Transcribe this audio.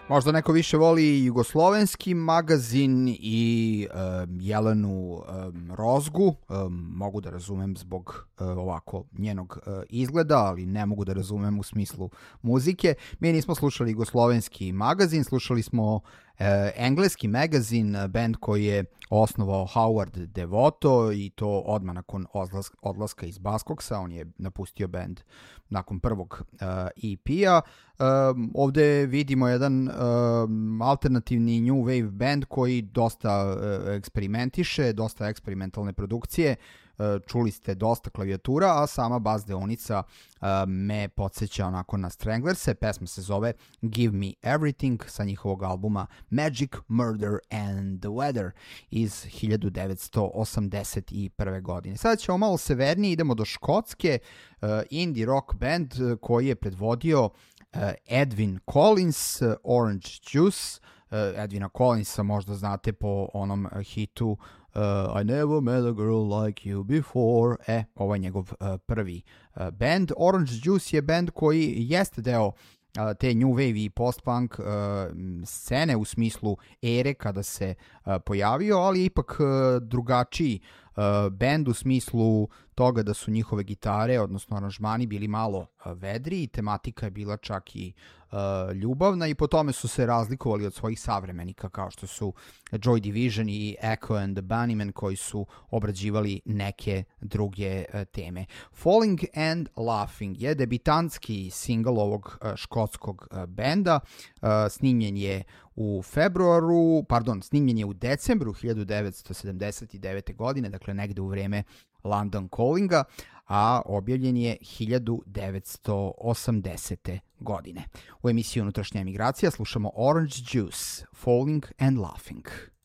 Možda neko više voli jugoslovenski magazin i Jelenu Rozgu, mogu da razumem zbog ovako njenog izgleda, ali ne mogu da razumem u smislu muzike. Mi nismo slušali jugoslovenski magazin, slušali smo engleski magazin, band koji je osnovao Howard Devoto i to odmah nakon odlaska iz Buzzcocksa. On je napustio band nakon prvog EP-a. Ovde vidimo jedan alternativni new wave band koji dosta eksperimentiše, dosta eksperimentalne produkcije. Čuli ste dosta klavijatura, a sama bas deonica me podsjeća onako na Stranglerse. Pesma se zove Give Me Everything sa njihovog albuma Magic, Murder and the Weather iz 1981. godine. Sada ćemo malo severnije, idemo do Škotske, indie rock band koji je predvodio Edwyn Collins, Orange Juice. Edwina Collinsa možda znate po onom hitu I never met a girl like you before. Ovo je njegov prvi band. Orange Juice je band koji jeste deo te new wave i post-punk scene u smislu ere kada se pojavio, ali ipak drugačiji band u smislu toga da su njihove gitare, odnosno aranžmani, bili malo vedriji, tematika je bila čak i ljubavna i po tome su se razlikovali od svojih savremenika kao što su Joy Division i Echo and the Bunnymen koji su obrađivali neke druge teme. Falling and Laughing je debitantski singl ovog škotskog benda, snimljen je u decembru 1979. godine, dakle negde u vreme London Callinga, a objavljen je 1980. godine. U emisiji Unutrašnja emigracija slušamo Orange Juice, Falling and Laughing.